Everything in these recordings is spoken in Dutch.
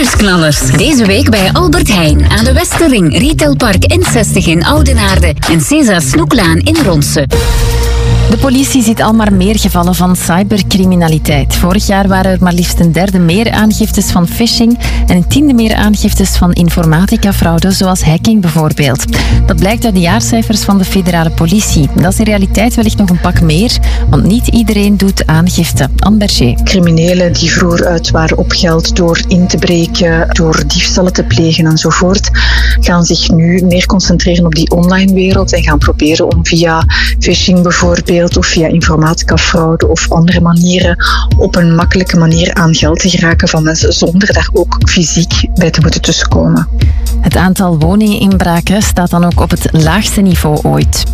Nieuwsknallers. Deze week bij Albert Heijn aan de Westerring, Retailpark N60 in Oudenaarde en César Snoeklaan in Ronse. De politie ziet al maar meer gevallen van cybercriminaliteit. Vorig jaar waren er maar liefst 1/3 meer aangiftes van phishing en 1/10 meer aangiftes van informatica-fraude, zoals hacking bijvoorbeeld. Dat blijkt uit de jaarcijfers van de federale politie. Dat is in realiteit wellicht nog een pak meer, want niet iedereen doet aangifte. Anne Berger. Criminelen die vroeger uit waren op geld door in te breken, door diefstallen te plegen enzovoort, gaan zich nu meer concentreren op die online wereld en gaan proberen om via phishing bijvoorbeeld of via informatica-fraude of andere manieren op een makkelijke manier aan geld te geraken van mensen zonder daar ook fysiek bij te moeten tussenkomen. Het aantal woninginbraken staat dan ook op het laagste niveau ooit.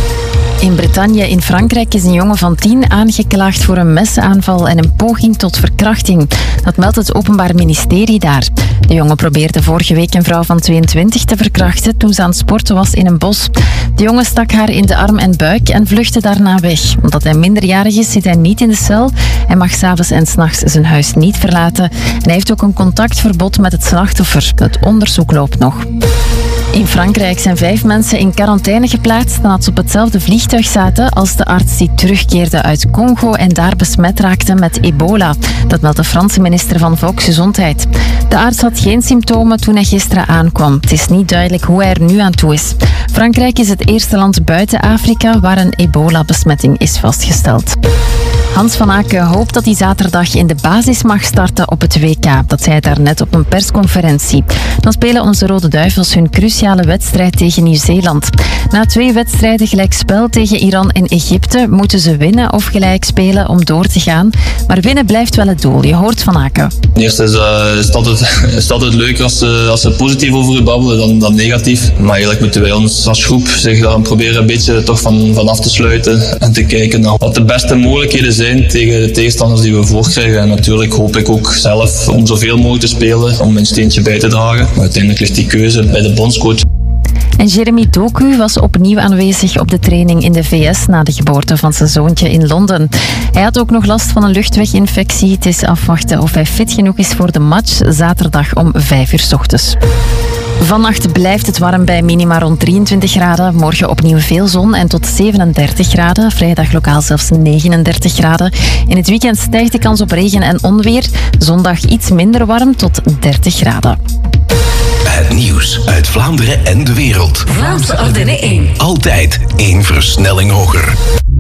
In Bretagne in Frankrijk is een jongen van 10 aangeklaagd voor een mesaanval en een poging tot verkrachting. Dat meldt het Openbaar Ministerie daar. De jongen probeerde vorige week een vrouw van 22 te verkrachten toen ze aan het sporten was in een bos. De jongen stak haar in de arm en buik en vluchtte daarna weg. Omdat hij minderjarig is, zit hij niet in de cel. Hij mag 's avonds en 's nachts zijn huis niet verlaten. En hij heeft ook een contactverbod met het slachtoffer. Het onderzoek loopt nog. In Frankrijk zijn 5 mensen in quarantaine geplaatst nadat ze op hetzelfde vliegtuig zaten als de arts die terugkeerde uit Congo en daar besmet raakte met ebola. Dat meldt de Franse minister van Volksgezondheid. De arts had geen symptomen toen hij gisteren aankwam. Het is niet duidelijk hoe hij er nu aan toe is. Frankrijk is het eerste land buiten Afrika waar een ebola-besmetting is vastgesteld. Hans van Aken hoopt dat hij zaterdag in de basis mag starten op het WK. Dat zei hij daarnet op een persconferentie. Dan spelen onze Rode Duivels hun cruciale wedstrijd tegen Nieuw-Zeeland. Na 2 wedstrijden gelijkspel tegen Iran en Egypte moeten ze winnen of gelijk spelen om door te gaan. Maar winnen blijft wel het doel. Je hoort Van Aken. Eerst is het altijd leuker als ze positief over je babbelen dan negatief. Maar eigenlijk moeten wij ons als groep zich dan proberen een beetje toch van af te sluiten en te kijken naar wat de beste mogelijkheden zijn tegen de tegenstanders die we voorkrijgen. En natuurlijk hoop ik ook zelf om zoveel mogelijk te spelen, om mijn steentje bij te dragen. Maar uiteindelijk ligt die keuze bij de bondscoach. En Jeremy Doku was opnieuw aanwezig op de training in de VS na de geboorte van zijn zoontje in Londen. Hij had ook nog last van een luchtweginfectie. Het is afwachten of hij fit genoeg is voor de match zaterdag om 5:00 's ochtends. Vannacht blijft het warm bij minima rond 23 graden. Morgen opnieuw veel zon en tot 37 graden. Vrijdag lokaal zelfs 39 graden. In het weekend stijgt de kans op regen en onweer. Zondag iets minder warm tot 30 graden. Het nieuws uit Vlaanderen en de wereld. Vlaamse Ardennen 1. Altijd 1 versnelling hoger.